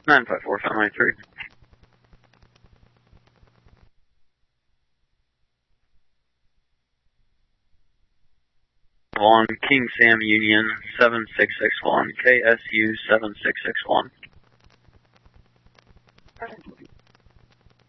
954 593. Vaughn, King Sam Union 7661, KSU 7661.